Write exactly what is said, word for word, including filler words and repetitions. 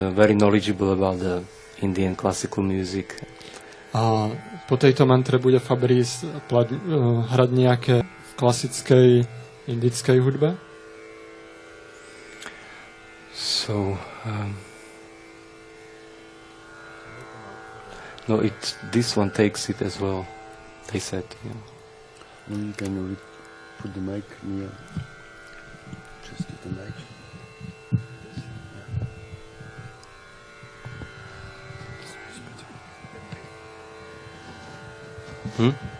Very knowledgeable about the Indian classical music. A po tejto mantre bude Fabrice plať, uh, hrať nejaké v klasickej indickej hudbe? So, um, no, it this one takes it as well. They said, yeah. Mm, can you put the mic near? Just get the mic. Hmm?